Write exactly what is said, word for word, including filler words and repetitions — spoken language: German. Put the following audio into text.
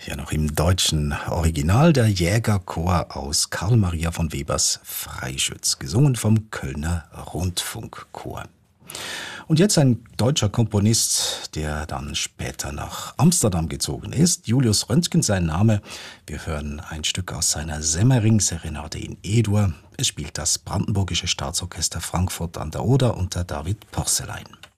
Ja, noch im deutschen Original der Jägerchor aus Karl Maria von Webers Freischütz, gesungen vom Kölner Rundfunkchor. Und jetzt ein deutscher Komponist, der dann später nach Amsterdam gezogen ist. Julius Röntgen sein Name. Wir hören ein Stück aus seiner Semmering-Serenade in E-Dur. Es spielt das Brandenburgische Staatsorchester Frankfurt an der Oder unter David Pörßelein.